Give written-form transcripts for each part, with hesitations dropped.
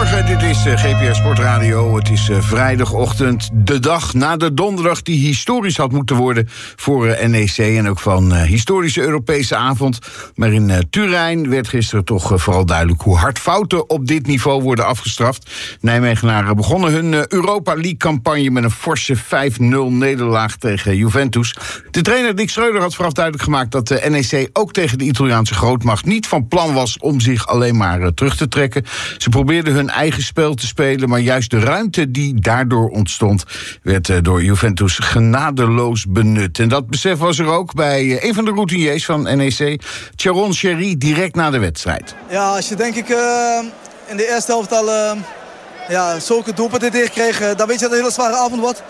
Goedemorgen, dit is GPS Sportradio. Het is vrijdagochtend, de dag na de donderdag die historisch had moeten worden voor NEC en ook van historische Europese avond. Maar in Turijn werd gisteren toch vooral duidelijk hoe hard fouten op dit niveau worden afgestraft. Nijmegenaren begonnen hun Europa League-campagne met een forse 5-0 nederlaag tegen Juventus. De trainer Dick Schreuder had vooraf duidelijk gemaakt dat de NEC ook tegen de Italiaanse grootmacht niet van plan was om zich alleen maar terug te trekken. Ze probeerden hun eigen spel te spelen, maar juist de ruimte die daardoor ontstond werd door Juventus genadeloos benut. En dat besef was er ook bij een van de routiniers van NEC, Tjaron Sherry, direct na de wedstrijd. Ja, als je denk ik in de eerste helft al zulke doelpunten tegenkreeg, dan weet je dat het een hele zware avond wordt.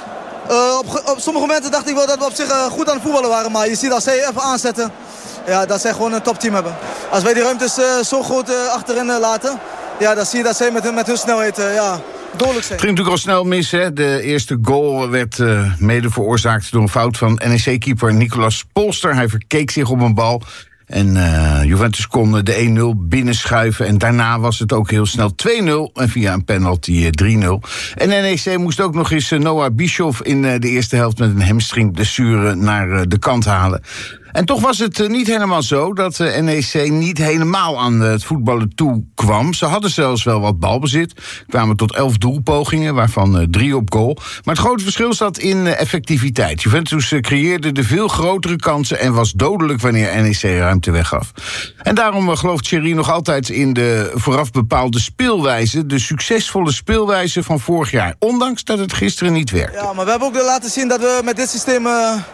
Op sommige momenten dacht ik wel dat we op zich goed aan het voetballen waren, maar je ziet als zij even aanzetten, ja, dat zij gewoon een topteam hebben. Als wij die ruimtes zo goed achterin laten, ja, dan zie je dat zij met hun snelheid dodelijk zijn. Het ging natuurlijk al snel mis, hè. De eerste goal werd mede veroorzaakt door een fout van NEC-keeper Nicolas Polster. Hij verkeek zich op een bal. En Juventus kon de 1-0 binnenschuiven. En daarna was het ook heel snel 2-0. En via een penalty 3-0. En NEC moest ook nog eens Noah Bischoff in de eerste helft met een hamstringblessure naar de kant halen. En toch was het niet helemaal zo dat NEC niet helemaal aan het voetballen toe kwam. Ze hadden zelfs wel wat balbezit. Kwamen tot 11 doelpogingen, waarvan 3 op goal. Maar het grote verschil zat in effectiviteit. Juventus creëerde de veel grotere kansen en was dodelijk wanneer NEC ruimte weggaf. En daarom gelooft Thierry nog altijd in de vooraf bepaalde speelwijze. De succesvolle speelwijze van vorig jaar. Ondanks dat het gisteren niet werkte. Ja, maar we hebben ook laten zien dat we met dit systeem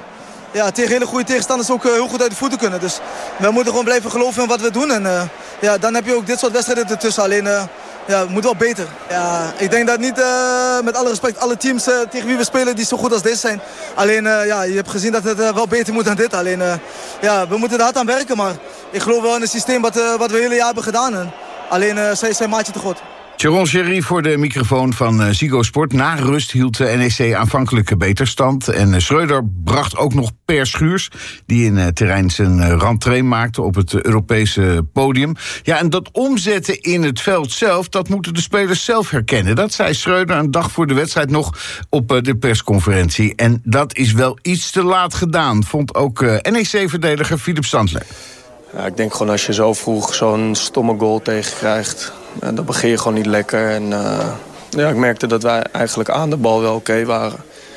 tegen hele goede tegenstanders ook heel goed uit de voeten kunnen. Dus we moeten gewoon blijven geloven in wat we doen. En dan heb je ook dit soort wedstrijden ertussen. Alleen, we moeten wel beter. Ja, ik denk dat niet, met alle respect, alle teams tegen wie we spelen die zo goed als deze zijn. Alleen, je hebt gezien dat het wel beter moet dan dit. Alleen, we moeten er hard aan werken. Maar ik geloof wel in het systeem wat we het hele jaar hebben gedaan. En alleen, zij zijn maatje te goed. Tjaron Sherry voor de microfoon van Ziggo Sport. Na rust hield de NEC aanvankelijk beter stand. En Schreuder bracht ook nog Per Schuurs, die in terrein zijn rentree maakte op het Europese podium. Ja, en dat omzetten in het veld zelf, dat moeten de spelers zelf herkennen. Dat zei Schreuder een dag voor de wedstrijd nog op de persconferentie. En dat is wel iets te laat gedaan, vond ook NEC-verdediger Philip Standler. Ja, ik denk gewoon als je zo vroeg zo'n stomme goal tegenkrijgt, dan begin je gewoon niet lekker. En ik merkte dat wij eigenlijk aan de bal wel oké waren.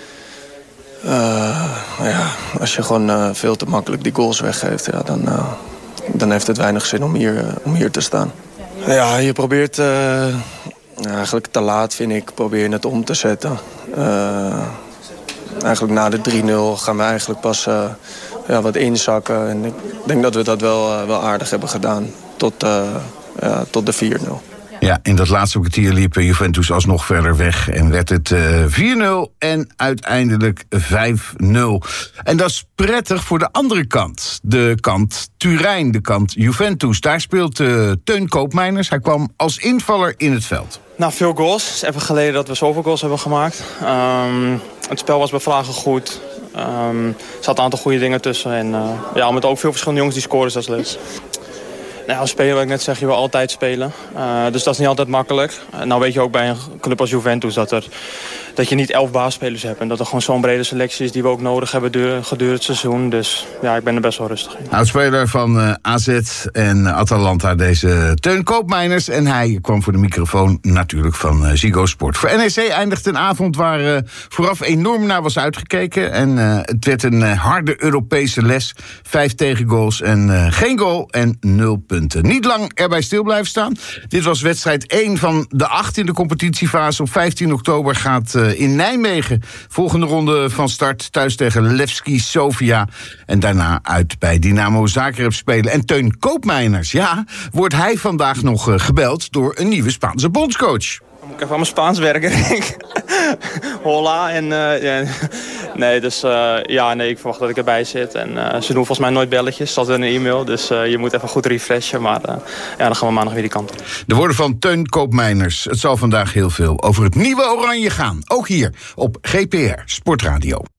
Als je gewoon veel te makkelijk die goals weggeeft, dan heeft het weinig zin om hier te staan. Ja, je probeert eigenlijk te laat, vind ik, probeer het om te zetten. Eigenlijk na de 3-0 gaan we eigenlijk pas wat inzakken. En ik denk dat we dat wel aardig hebben gedaan tot de 4-0. Ja, in dat laatste kwartier liep Juventus alsnog verder weg en werd het 4-0 en uiteindelijk 5-0. En dat is prettig voor de andere kant. De kant Turijn, de kant Juventus. Daar speelt Teun Koopmeiners. Hij kwam als invaller in het veld. Nou, veel goals. Het is even geleden dat we zoveel goals hebben gemaakt. Het spel was bij Vlagen goed. Er zaten een aantal goede dingen tussen. En met ook veel verschillende jongens die scoren, dus dat is leuk. Nou, als speler, wat ik net zeg, je wil altijd spelen. Dus dat is niet altijd makkelijk. Nou weet je ook bij een club als Juventus dat je niet 11 basisspelers hebt. En dat er gewoon zo'n brede selectie is die we ook nodig hebben gedurende het seizoen. Dus ja, ik ben er best wel rustig in. Oudspeler van AZ en Atalanta, deze Teun Koopmeiners. En hij kwam voor de microfoon natuurlijk van Ziggo Sport. Voor NEC eindigt een avond waar vooraf enorm naar was uitgekeken. En het werd een harde Europese les. 5 tegengoals en geen goal en 0 punten. Niet lang erbij stil blijven staan. Dit was wedstrijd 1 van de 8 in de competitiefase. Op 15 oktober gaat in Nijmegen volgende ronde van start. Thuis tegen Levski Sofia. En daarna uit bij Dynamo Zagreb spelen. En Teun Koopmeiners, wordt hij vandaag nog gebeld door een nieuwe Spaanse bondscoach. Dan moet ik even aan mijn Spaans werken, denk ik. Hola. En, ik verwacht dat ik erbij zit. En ze doen volgens mij nooit belletjes, staat in een e-mail. Dus je moet even goed refreshen. Maar dan gaan we maandag weer die kant op. De woorden van Teun Koopmeiners. Het zal vandaag heel veel over het nieuwe Oranje gaan. Ook hier op GPR Sportradio.